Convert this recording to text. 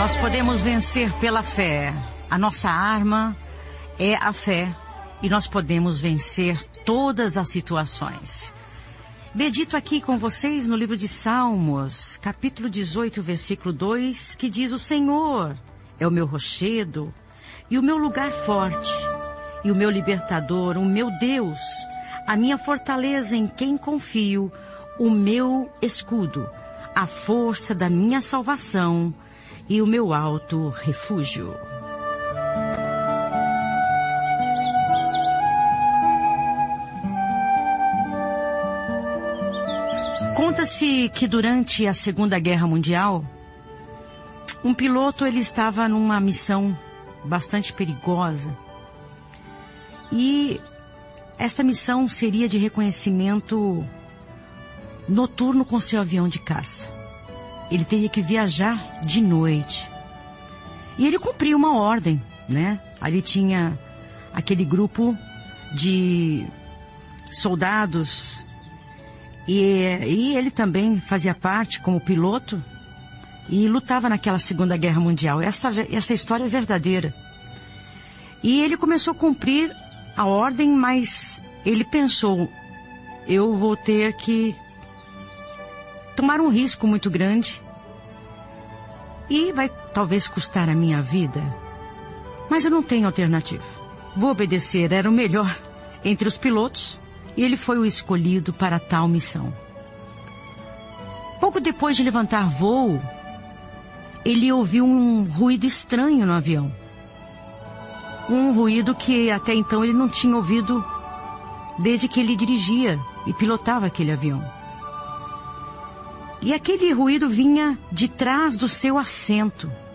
Nós podemos vencer pela fé. A nossa arma é a fé e nós podemos vencer todas as situações. Medito aqui com vocês no livro de Salmos, capítulo 18, versículo 2, que diz: o Senhor é o meu rochedo e o meu lugar forte, e o meu libertador, o meu Deus, a minha fortaleza em quem confio, o meu escudo, a força da minha salvação e o meu alto refúgio. Conta-se que durante a Segunda Guerra Mundial, um piloto ele estava numa missão bastante perigosa. E esta missão seria de reconhecimento noturno com seu avião de caça. Ele teria que viajar de noite. E ele cumpriu uma ordem, né? Ali tinha aquele grupo de soldados. E ele também fazia parte como piloto e lutava naquela Segunda Guerra Mundial. Essa história é verdadeira. E ele começou a cumprir a ordem, mas ele pensou: eu vou ter que tomar um risco muito grande e vai talvez custar a minha vida, mas eu não tenho alternativa. Vou obedecer, era o melhor entre os pilotos e ele foi o escolhido para tal missão. Pouco depois de levantar voo, ele ouviu um ruído estranho no avião. Um ruído que até então ele não tinha ouvido desde que ele dirigia e pilotava aquele avião. E aquele ruído vinha de trás do seu assento.